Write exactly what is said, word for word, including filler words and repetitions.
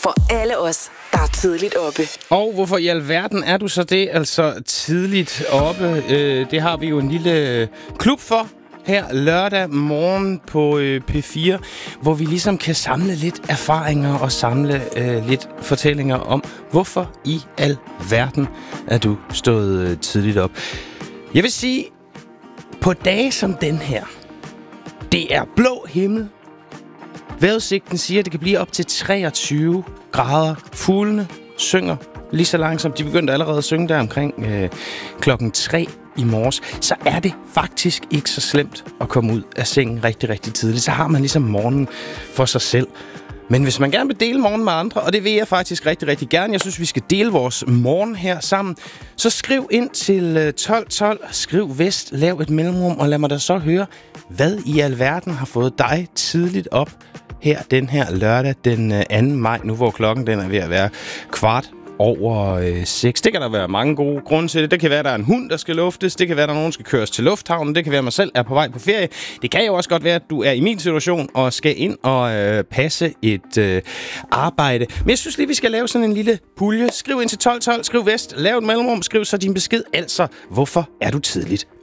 for alle os, der er tidligt oppe. Og hvorfor i alverden er du så det, altså tidligt oppe? Øh, det har vi jo en lille klub for her lørdag morgen på øh, P fire, hvor vi ligesom kan samle lidt erfaringer og samle øh, lidt fortællinger om, hvorfor i alverden er du stået øh, tidligt op. Jeg vil sige, på dage som den her, det er blå himmel. Vejrudsigten siger, at det kan blive op til treogtyve grader. Fuglene synger lige så langsomt. De begyndte allerede at synge der omkring øh, klokken tre i morges. Så er det faktisk ikke så slemt at komme ud af sengen rigtig, rigtig tidligt. Så har man ligesom morgenen for sig selv. Men hvis man gerne vil dele morgen med andre, og det vil jeg faktisk rigtig, rigtig gerne, jeg synes, vi skal dele vores morgen her sammen, så skriv ind til tolv tolv, skriv vest, lav et mellemrum, og lad mig da så høre, hvad i alverden har fået dig tidligt op her den her lørdag den anden maj, nu hvor klokken den er ved at være kvart over øh, seks. Det kan der være mange gode grunde til det. Det kan være, at der er en hund, der skal luftes. Det kan være, at der er nogen, der skal køres til lufthavnen. Det kan være, at man selv er på vej på ferie. Det kan jo også godt være, at du er i min situation og skal ind og øh, passe et øh, arbejde. Men jeg synes lige, vi skal lave sådan en lille pulje. Skriv ind til tolv tolv, skriv vest, lav et mellemrum, skriv så din besked. Altså, hvorfor er du tidligt